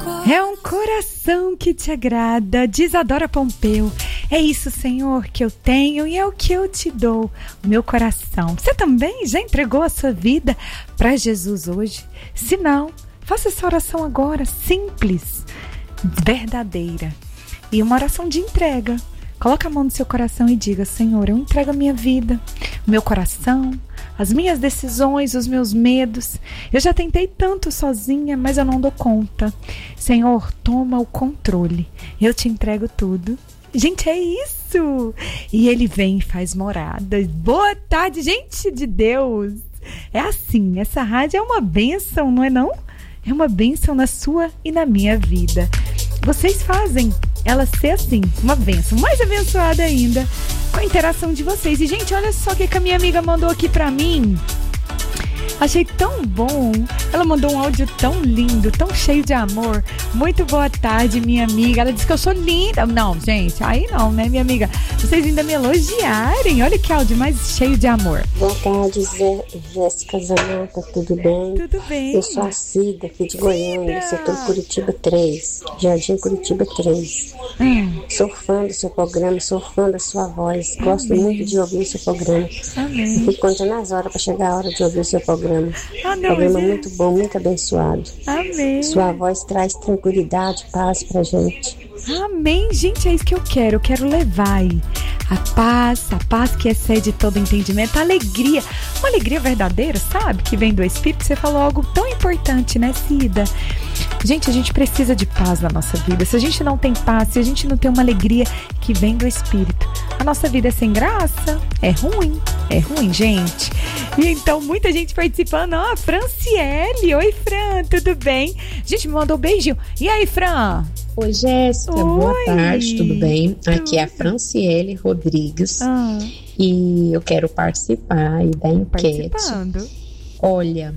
É um coração que te agrada, diz Adora Pompeu. É isso, Senhor, que eu tenho e é o que eu te dou, o meu coração. Você também já entregou a sua vida para Jesus hoje? Se não, faça essa oração agora, simples, verdadeira. E uma oração de entrega. Coloca a mão no seu coração e diga: Senhor, eu entrego a minha vida, o meu coração, as minhas decisões, os meus medos. Eu já tentei tanto sozinha, mas eu não dou conta. Senhor, toma o controle. Eu te entrego tudo. Gente, é isso! E Ele vem e faz morada. Boa tarde, gente de Deus! É assim, essa rádio é uma bênção, não é não? É uma bênção na sua e na minha vida. Vocês fazem ela ser assim, uma bênção, mais abençoada ainda, com a interação de vocês. E, gente, olha só o que a minha amiga mandou aqui pra mim. Achei tão bom. Ela mandou um áudio tão lindo, tão cheio de amor. Muito boa tarde, minha amiga. Ela disse que eu sou linda. Não, gente, aí não, né, minha amiga? Vocês ainda me elogiarem. Olha que áudio mais cheio de amor. Boa tarde, Jéssica Zanata, tudo bem? Tudo bem. Eu sou a Cida, aqui de Goiânia, setor Curitiba 3, Jardim Curitiba 3. Sou fã do seu programa, sou fã da sua voz. Gosto muito de ouvir o seu programa. Amém. Fico contando as horas para chegar a hora de ouvir o seu programa. Não, Programa muito bom, muito abençoado. Amém. Sua voz traz tranquilidade, paz pra gente. Amém, gente, é isso que eu quero. Eu quero levar aí a paz que excede todo entendimento, a alegria, uma alegria verdadeira, sabe? Que vem do Espírito. Você falou algo tão importante, né, Cida? Gente, a gente precisa de paz na nossa vida. Se a gente não tem paz, se a gente não tem uma alegria que vem do Espírito, a nossa vida é sem graça, é ruim, gente. E então, muita gente participando. Ó, Franciele, oi, Fran, tudo bem? A gente me mandou um beijinho. E aí, Fran? Oi, Jéssica, boa tarde, tudo bem? Aqui é a Franciele Rodrigues e eu quero participar aí da enquete. Olha,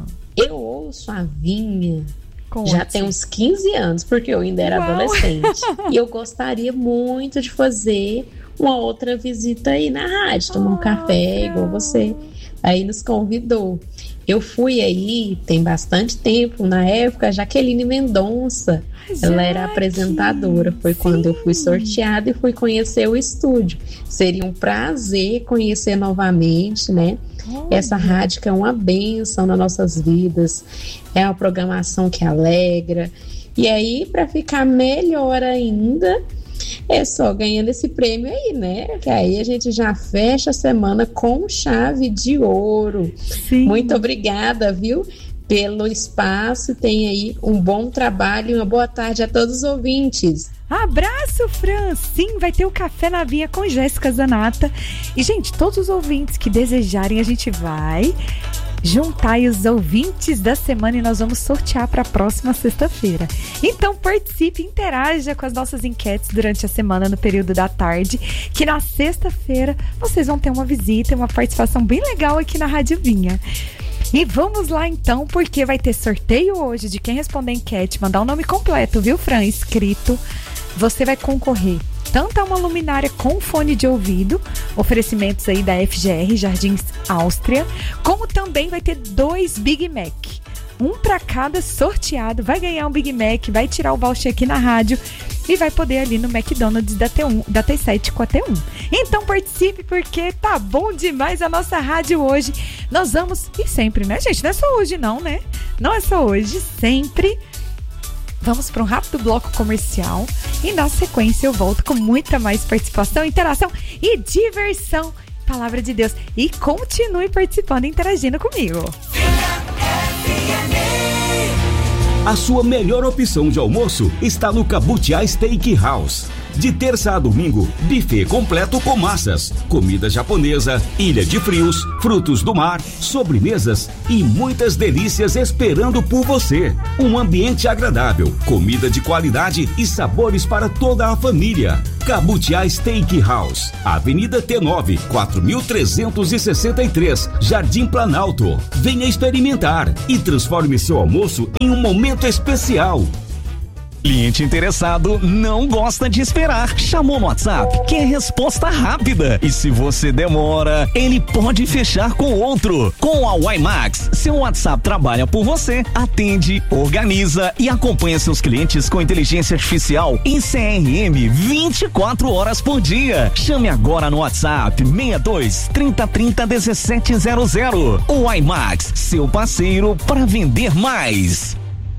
eu ouço a Vinha já tem uns 15 anos, porque eu ainda era adolescente. E eu gostaria muito de fazer uma outra visita aí na rádio, tomar um café, igual você aí nos convidou. Eu fui aí, tem bastante tempo, na época, Jaqueline Mendonça, ela era apresentadora, foi quando eu fui sorteada e fui conhecer o estúdio. Seria um prazer conhecer novamente, né? Essa rádio que é uma bênção nas nossas vidas, é uma programação que alegra. E aí, para ficar melhor ainda, é só ganhando esse prêmio aí, né? Que aí a gente já fecha a semana com chave de ouro. Sim. Muito obrigada, viu? Pelo espaço. Tem aí um bom trabalho e uma boa tarde a todos os ouvintes. Abraço, Fran! Sim, vai ter o Café na Vinha com Jéssica Zanata. E, gente, todos os ouvintes que desejarem, a gente vai juntar aí os ouvintes da semana e nós vamos sortear para a próxima sexta-feira. Então participe, interaja com as nossas enquetes durante a semana no período da tarde, que na sexta-feira vocês vão ter uma visita e uma participação bem legal aqui na Rádio Vinha. E vamos lá então, porque vai ter sorteio hoje de quem responder a enquete, mandar o nome completo, viu, Fran? Escrito. Você vai concorrer tanto a uma luminária com fone de ouvido, oferecimentos aí da FGR Jardins Áustria, como também vai ter 2 Big Mac. Um para cada sorteado, vai ganhar um Big Mac, vai tirar o voucher aqui na rádio e vai poder ali no McDonald's da T7 com a T1. Então participe, porque tá bom demais a nossa rádio hoje. Nós vamos, e sempre, né, gente? Não é só hoje não, né? Não é só hoje, sempre. Vamos para um rápido bloco comercial e na sequência eu volto com muita mais participação, interação e diversão. Palavra de Deus. E continue participando e interagindo comigo. A sua melhor opção de almoço está no Cabutiá Steakhouse. De terça a domingo, buffet completo com massas, comida japonesa, ilha de frios, frutos do mar, sobremesas e muitas delícias esperando por você. Um ambiente agradável, comida de qualidade e sabores para toda a família. Cabutiá Steakhouse, Avenida T9, 4363, Jardim Planalto. Venha experimentar e transforme seu almoço em um momento especial. Cliente interessado não gosta de esperar. Chamou no WhatsApp, quer resposta rápida. E se você demora, ele pode fechar com outro. Com a WiMax, seu WhatsApp trabalha por você, atende, organiza e acompanha seus clientes com inteligência artificial e CRM 24 horas por dia. Chame agora no WhatsApp 62 3030 1700. O WiMax, seu parceiro para vender mais.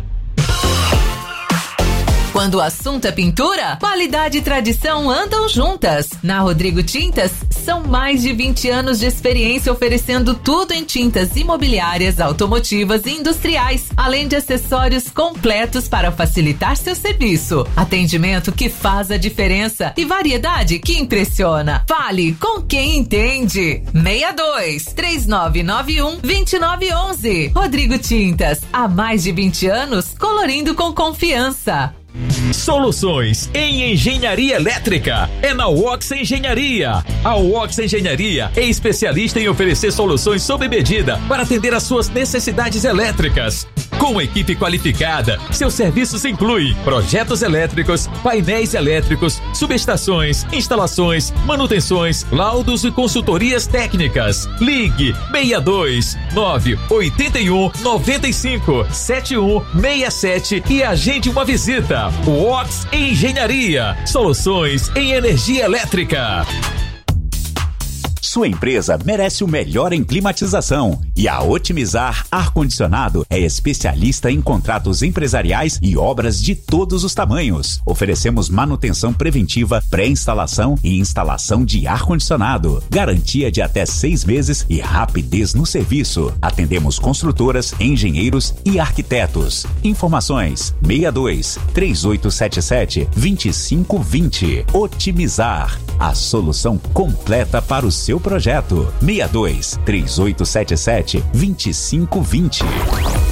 Quando o assunto é pintura, qualidade e tradição andam juntas. Na Rodrigo Tintas, são mais de 20 anos de experiência oferecendo tudo em tintas imobiliárias, automotivas e industriais, além de acessórios completos para facilitar seu serviço. Atendimento que faz a diferença e variedade que impressiona. Fale com quem entende. 62 3991 2911. Rodrigo Tintas, há mais de 20 anos, colorindo com confiança. Soluções em engenharia elétrica é na Wox Engenharia. A Wox Engenharia é especialista em oferecer soluções sob medida para atender às suas necessidades elétricas. Com equipe qualificada, seus serviços incluem projetos elétricos, painéis elétricos, subestações, instalações, manutenções, laudos e consultorias técnicas. Ligue 62 981 95 7167 e agende uma visita. Wox Engenharia, soluções em energia elétrica. Sua empresa merece o melhor em climatização e a Otimizar Ar-Condicionado é especialista em contratos empresariais e obras de todos os tamanhos. Oferecemos manutenção preventiva, pré-instalação e instalação de ar-condicionado. Garantia de até 6 meses e rapidez no serviço. Atendemos construtoras, engenheiros e arquitetos. Informações 62 3877 2520. Otimizar, a solução completa para o seu projeto. 62 3877 2520.